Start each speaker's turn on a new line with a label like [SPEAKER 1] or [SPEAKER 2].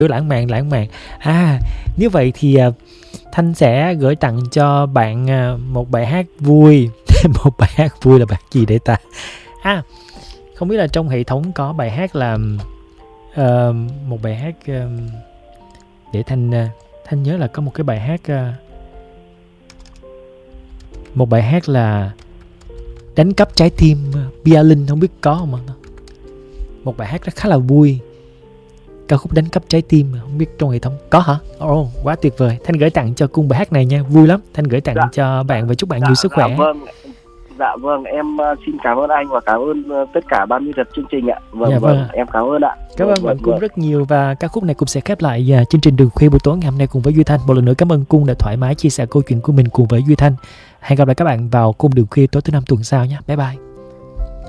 [SPEAKER 1] lãng mạn. Nếu vậy thì Thanh sẽ gửi tặng cho bạn một bài hát vui. Một bài hát vui là bài gì để ta? Không biết là trong hệ thống có bài hát là một bài hát để Thanh nhớ là có một cái bài hát, một bài hát là Đánh cắp trái tim, Bia Linh, không biết có không ạ? Một bài hát rất khá là vui, ca khúc Đánh cắp trái tim, không biết trong hệ thống có hả? Quá tuyệt vời. Thanh gửi tặng cho Cung bài hát này nha, vui lắm. Thanh gửi tặng cho bạn và chúc bạn nhiều sức khỏe.
[SPEAKER 2] Dạ vâng, em xin cảm ơn anh và cảm ơn tất cả ban biên tập chương trình ạ. Em cảm ơn ạ.
[SPEAKER 1] Cảm ơn bạn Cung rất nhiều, và ca khúc này cũng sẽ khép lại chương trình Đường Khuya buổi tối ngày hôm nay cùng với Duy Thanh. Một lần nữa cảm ơn Cung đã thoải mái chia sẻ câu chuyện của mình cùng với Duy Thanh. Hẹn gặp lại các bạn vào khung Đường Khuya tối thứ 5 tuần sau nhé. Bye bye.